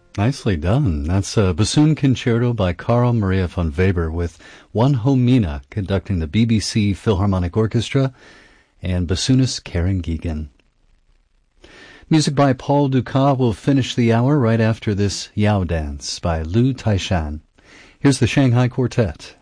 Nicely done. That's a bassoon concerto by Carl Maria von Weber with Juanjo Mina conducting the BBC Philharmonic Orchestra and bassoonist Karen Geegan. Music by Paul Dukas will finish the hour right after this Yao Dance by Liu Taishan. Here's the Shanghai Quartet.